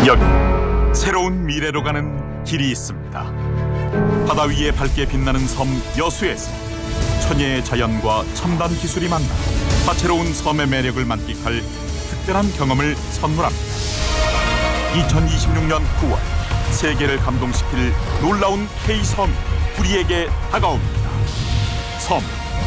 여기 새로운 미래로 가는 길이 있습니다. 바다 위에 밝게 빛나는 섬 여수에서 천혜의 자연과 첨단 기술이 만나 다채로운 섬의 매력을 만끽할 특별한 경험을 선물합니다. 2026년 9월 세계를 감동시킬 놀라운 K섬이 우리에게 다가옵니다. 섬